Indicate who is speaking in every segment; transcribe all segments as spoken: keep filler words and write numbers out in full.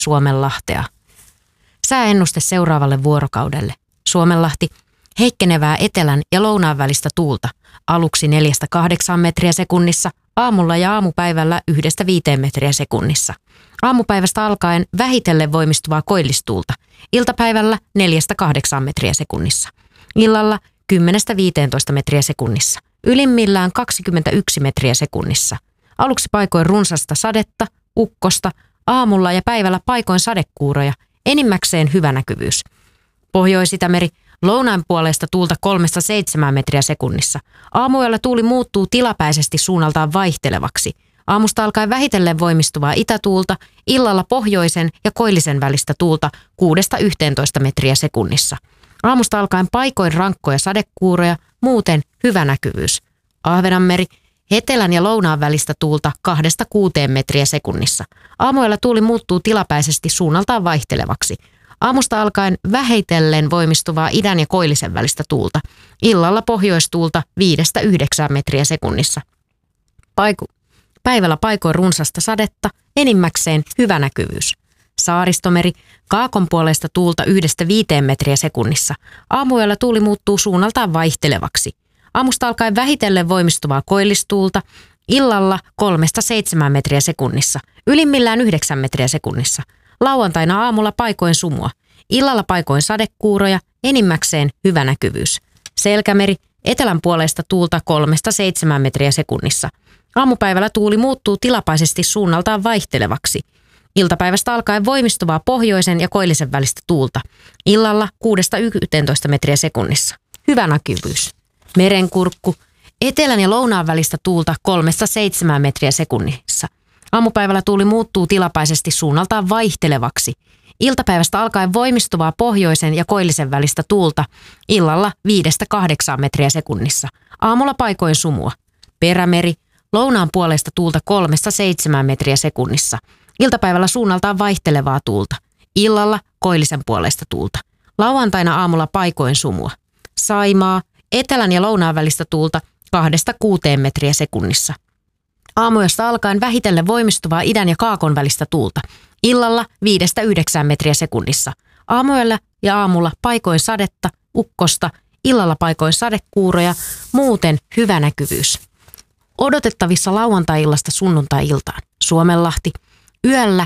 Speaker 1: Suomenlahtea. Sääennuste seuraavalle vuorokaudelle. Suomenlahti, heikkenevää etelän ja lounaan välistä tuulta, aluksi neljästä kahdeksaan metriä sekunnissa, aamulla ja aamupäivällä yhdestä viiteen metriä sekunnissa. Aamupäivästä alkaen vähitellen voimistuvaa koillistuulta, iltapäivällä neljästä kahdeksaan metriä sekunnissa. Illalla kymmenestä viiteentoista metriä sekunnissa, ylimmillään kaksikymmentäyksi metriä sekunnissa. Aluksi paikoin runsasta sadetta, ukkosta, aamulla ja päivällä paikoin sadekuuroja, enimmäkseen hyvä näkyvyys. Pohjois-Itämeri, lounaan puolesta tuulta kolmesta seitsemään metriä sekunnissa. Aamuyöllä tuuli muuttuu tilapäisesti suunnaltaan vaihtelevaksi. Aamusta alkaen vähitellen voimistuvaa itätuulta, illalla pohjoisen ja koillisen välistä tuulta kuudesta yhteentoista metriä sekunnissa. Aamusta alkaen paikoin rankkoja sadekuuroja, muuten hyvä näkyvyys. Ahvenanmeri, etelän ja lounaan välistä tuulta kahdesta kuuteen metriä sekunnissa. Aamuyöllä tuuli muuttuu tilapäisesti suunnaltaan vaihtelevaksi. Aamusta alkaen vähitellen voimistuvaa idän ja koillisen välistä tuulta. Illalla pohjoistuulta viidestä yhdeksään metriä sekunnissa. Paiku. Päivällä paikoin runsasta sadetta, enimmäkseen hyvä näkyvyys. Saaristomeri, kaakon puolesta tuulta yhdestä viiteen metriä sekunnissa. Aamuyöllä tuuli muuttuu suunnaltaan vaihtelevaksi. Aamusta alkaen vähitellen voimistuvaa koillistuulta, illalla kolmesta seitsemään metriä sekunnissa, ylimmillään yhdeksän metriä sekunnissa. Lauantaina aamulla paikoin sumua, illalla paikoin sadekuuroja, enimmäkseen hyvä näkyvyys. Selkämeri, etelän puolesta tuulta kolmesta seitsemään metriä sekunnissa. Aamupäivällä tuuli muuttuu tilapäisesti suunnaltaan vaihtelevaksi. Iltapäivästä alkaen voimistuvaa pohjoisen ja koillisen välistä tuulta. Illalla kuudesta yhteentoista metriä sekunnissa. Hyvä näkyvyys. Merenkurkku, etelän ja lounaan välistä tuulta kolmesta seitsemään metriä sekunnissa. Aamupäivällä tuuli muuttuu tilapäisesti suunnaltaan vaihtelevaksi. Iltapäivästä alkaen voimistuvaa pohjoisen ja koillisen välistä tuulta. Illalla viidestä kahdeksaan metriä sekunnissa. Aamulla paikoin sumua. Perämeri, lounaan puolesta tuulta kolmesta seitsemään metriä sekunnissa. Iltapäivällä suunnaltaan vaihtelevaa tuulta. Illalla koillisen puolesta tuulta. Lauantaina aamulla paikoin sumua. Saimaa, etelän ja lounaan välistä tuulta kahdesta kuuteen metriä sekunnissa. Aamuyöstä alkaen vähitellen voimistuvaa idän ja kaakon välistä tuulta. Illalla viidestä yhdeksään metriä sekunnissa. Aamuyöllä ja aamulla paikoin sadetta, ukkosta, illalla paikoin sadekuuroja, muuten hyvä näkyvyys. Odotettavissa lauantai-illasta sunnuntai-iltaan. Suomenlahti, yöllä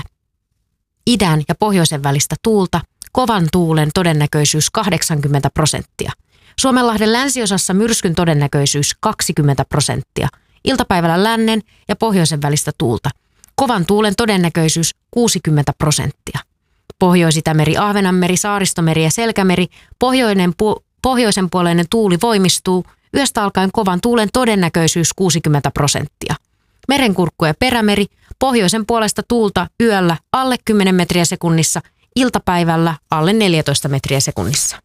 Speaker 1: idän ja pohjoisen välistä tuulta, kovan tuulen todennäköisyys kahdeksankymmentä prosenttia. Suomenlahden länsiosassa myrskyn todennäköisyys kaksikymmentä prosenttia. Iltapäivällä lännen ja pohjoisen välistä tuulta. Kovan tuulen todennäköisyys kuusikymmentä prosenttia. Pohjois-Itämeri, Ahvenanmeri, Saaristomeri ja Selkämeri, pohjoinen pu- pohjoisen puoleinen tuuli voimistuu, yöstä alkaen kovan tuulen todennäköisyys kuusikymmentä prosenttia. Merenkurkku ja Perämeri, pohjoisen puolesta tuulta yöllä alle kymmenen metriä sekunnissa, iltapäivällä alle neljätoista metriä sekunnissa.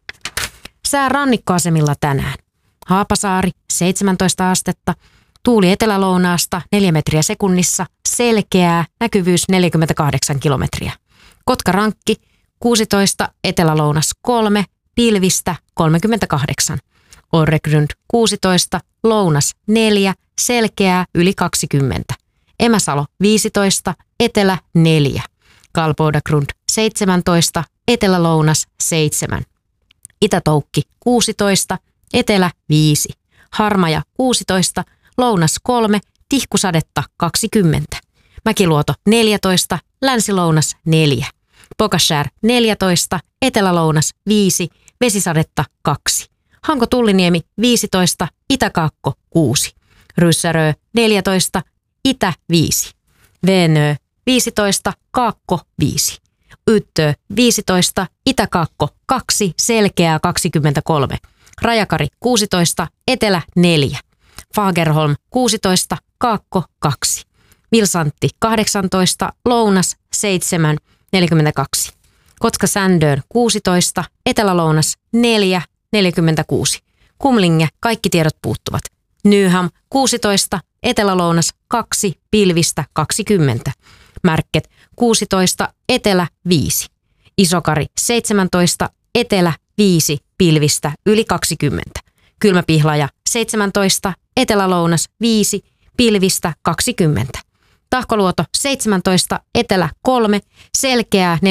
Speaker 1: Sää rannikkoasemilla tänään. Haapasaari seitsemäntoista astetta, tuuli etelälounaasta neljä metriä sekunnissa, selkeää, näkyvyys neljäkymmentäkahdeksan kilometriä. Kotkarankki kuusitoista, etelälounas kolme, pilvistä kolmekymmentäkahdeksan. Orregrund kuusitoista, lounas neljä, selkeää yli kaksikymmentä. Emäsalo viisitoista, etelä neljä. Kalpodagrund seitsemäntoista, etelälounas seitsemän. Itätoukki kuusitoista, etelä viisi. Harmaja kuusitoista, lounas kolme, tihkusadetta kaksikymmentä. Mäkiluoto neljätoista, länsilounas neljä. Pokaskär neljätoista, etelälounas viisi, vesisadetta kaksi. Hanko-Tulliniemi viisitoista, Itäkaakko kuusi. Ryssärö neljätoista, Itä viisi. Venö viisitoista, Kaakko viisi. Yttö viisitoista, Itäkaakko kaksi, selkeää kaksikymmentäkolme. Rajakari kuusitoista, Etelä neljä. Fagerholm kuusitoista, Kaakko kaksi. Vilsantti kahdeksantoista, Lounas seitsemän, neljäkymmentäkaksi. Kotka-Sändön kuusitoista, Etelä-Lounas neljä, neljäkymmentäkuusi. Kumlinge, kaikki tiedot puuttuvat. Nyham kuusitoista, Etelä-Lounas kaksi, pilvistä kaksikymmentä. Märket kuusitoista, Etelä viisi. Isokari seitsemäntoista, Etelä viisi, pilvistä yli kaksikymmentä. Kylmäpihlaja seitsemäntoista, Etelä-Lounas viisi, pilvistä kaksikymmentä. tahkoluoto seitsemäntoista, etelä kolme, selkeää